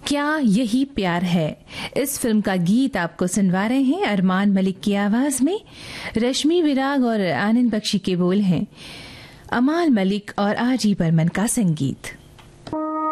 क्या यही प्यार है। इस फिल्म का गीत आपको सुनवा रहे हैं अरमान मलिक की आवाज में। रश्मि विराग और आनंद बख्शी के बोल हैं। अमाल मलिक और आजी बर्मन का संगीत।